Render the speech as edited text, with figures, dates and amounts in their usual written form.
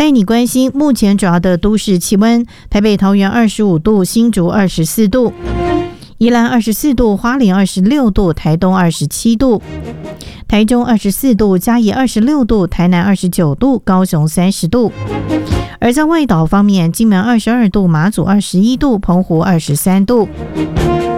带你关心目前主要的都市气温，台北桃园25度，新竹24度，宜兰24度，花莲26度，台东27度，台中24度，嘉义26度，台南29度，高雄30度。而在外岛方面，金门22度，马祖21度，澎湖23度。